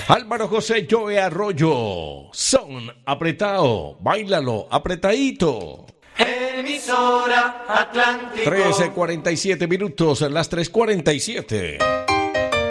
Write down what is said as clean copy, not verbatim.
Álvaro José Joe Arroyo, son apretado, báilalo, apretadito. Emisora Atlántico. 13:47 minutos, las 3:47.